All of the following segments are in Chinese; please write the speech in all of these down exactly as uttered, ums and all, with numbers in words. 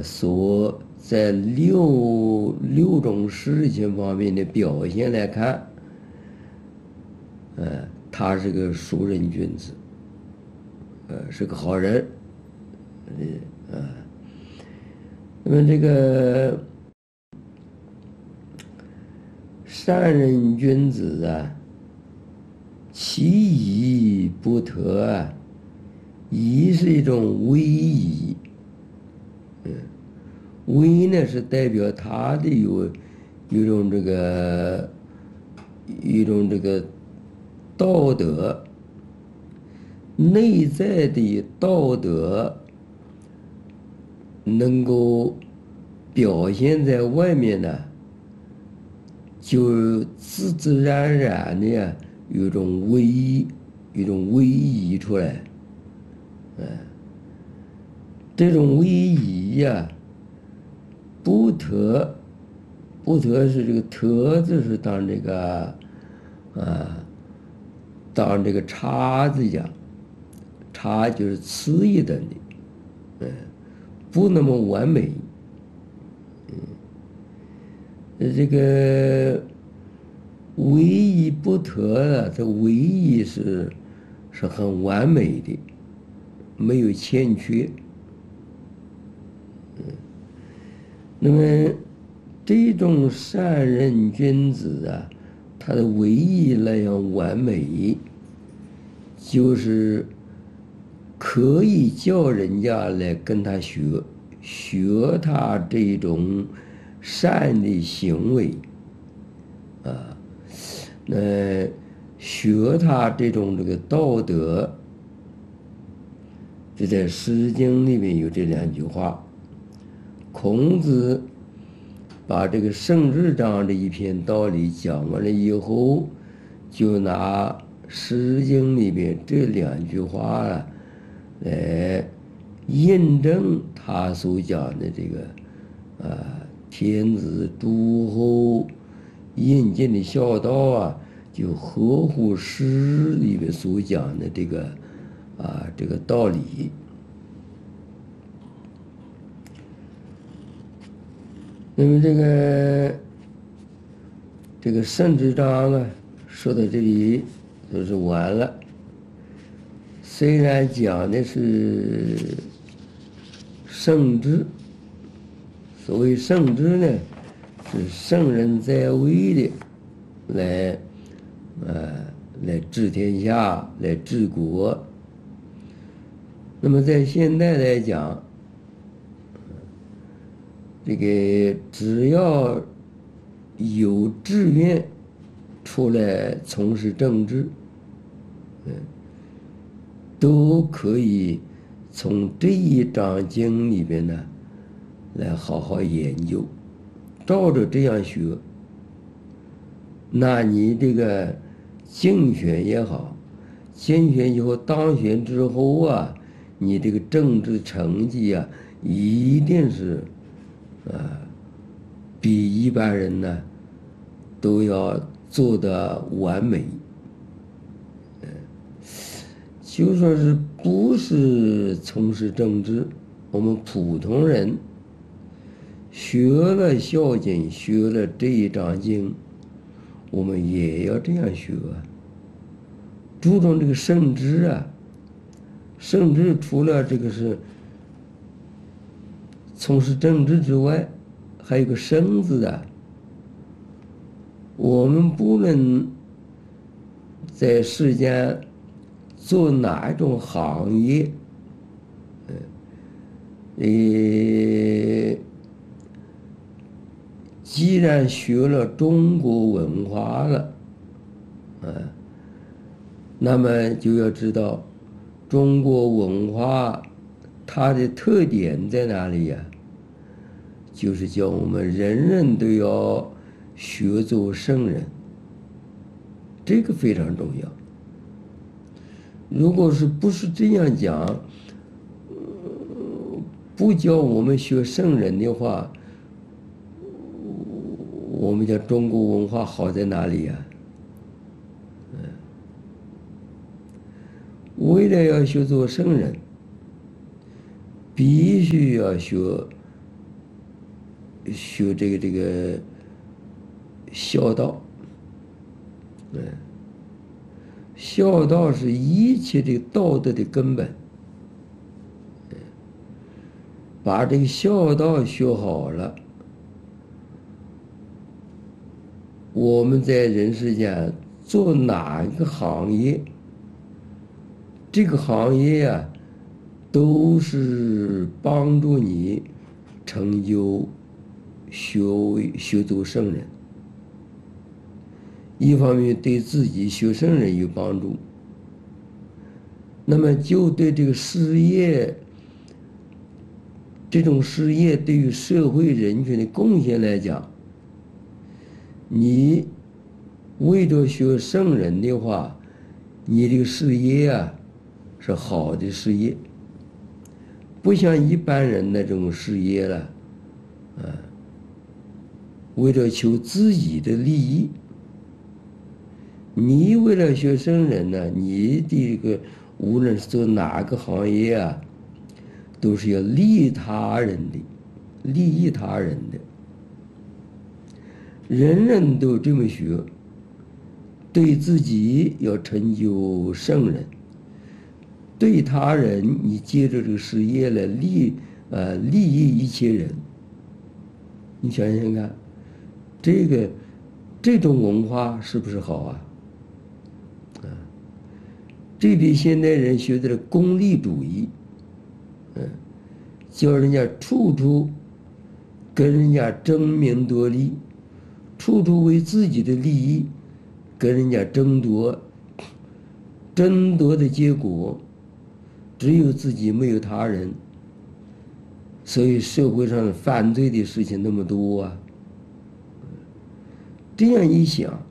呃所在六六种事情方面的表现来看，呃，他是个淑人君子，呃，是个好人，呃，呃，那么这个善人君子啊，其仪不特啊，仪是一种威仪，嗯，威呢是代表他的有有一种这个一种这个道德，内在的道德能够表现在外面呢，就自自然然的呀，有一种威仪，有一种威仪出来，嗯，这种威仪呀，不特，不特是这个特字是当这个，啊，当这个差字讲，差就是次一等的，嗯，不那么完美，嗯，这个唯一不特啊，这唯一是是很完美的，没有欠缺。那么这种善人君子啊，他的唯一那样完美，就是可以叫人家来跟他学，学他这种善的行为，啊，那学他这种这个道德。就在《诗经》里面有这两句话，孔子把这个圣日章这一篇道理讲完了以后，就拿《诗经》里面这两句话啊，来印证他所讲的这个啊，天子诸侯应尽的孝道啊，就合乎诗里面所讲的这个啊这个道理。那么这个这个圣之章啊，说到这里就是完了。虽然讲的是圣之，所谓圣之呢，是圣人在位的，来，呃，来治天下，来治国。那么在现代来讲，这个只要有志愿出来从事政治，嗯，都可以从这一章经里边呢来好好研究，照着这样学，那你这个竞选也好，竞选以后当选之后啊，你这个政治成绩啊，一定是啊，比一般人呢都要做得完美。嗯，就说是不是从事政治，我们普通人学了《孝经》，学了这一章经，我们也要这样学啊，注重这个圣知啊。圣知除了这个是从事政治之外，还有个生字啊。我们不论在世间做哪种行业，呃，既然学了中国文化了，啊，那么就要知道中国文化它的特点在哪里呀？就是叫我们人人都要学做圣人，这个非常重要。如果是不是这样讲，不教我们学圣人的话，我们讲中国文化好在哪里呀？为了要学做圣人，必须要学学这个这个孝道，嗯，孝道是一切的道德的根本。把这个孝道学好了，我们在人世间做哪一个行业，这个行业呀、啊，都是帮助你成就学为学做圣人。一方面对自己学圣人有帮助，那么就对这个事业。这种事业对于社会人群的贡献来讲，你为着学圣人的话，你这个事业啊是好的事业，不像一般人那种事业了，啊，为了求自己的利益。你为了学圣人呢，你的这个无论是做哪个行业啊，都是要利益他人的，利益他人的。人人都这么学，对自己要成就圣人，对他人你借着这个事业来利呃利益一切人。你想想看，这个这种文化是不是好啊？啊，这比现代人学的功利主义。嗯，叫人家处处跟人家争名夺利，处处为自己的利益跟人家争夺，争夺的结果只有自己没有他人，所以社会上犯罪的事情那么多啊。这样一想，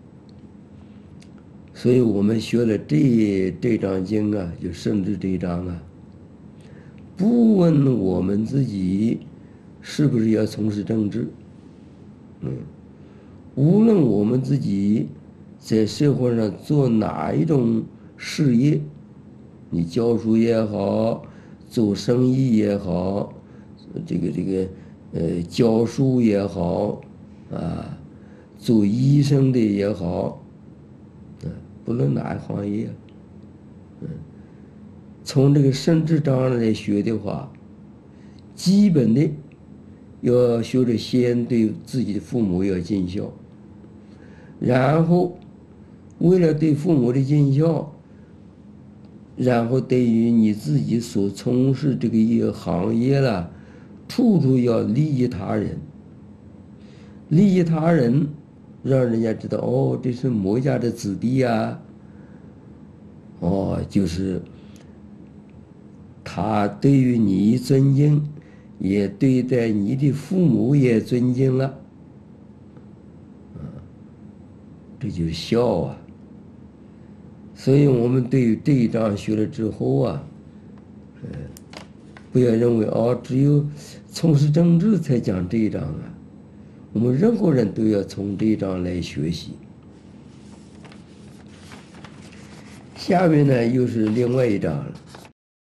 所以我们学了这这章经啊，就圣旨这一章啊，不问我们自己是不是要从事政治，嗯，无论我们自己在社会上做哪一种事业，你教书也好，做生意也好，这个这个呃教书也好，啊，做医生的也好，嗯，不论哪一行业，嗯。从这个圣旨章来学的话，基本的要学着先对自己的父母要尽孝，然后为了对父母的尽孝，然后对于你自己所从事这个一个行业了，处处要利益他人，利益他人，让人家知道哦，这是某家的子弟呀，哦，就是他对于你尊敬，也对待你的父母也尊敬了，啊，这就是孝啊。所以我们对于这一章学了之后啊，嗯，不要认为哦，只有从事政治才讲这一章啊，我们任何人都要从这一章来学习。下面呢又是另外一章了。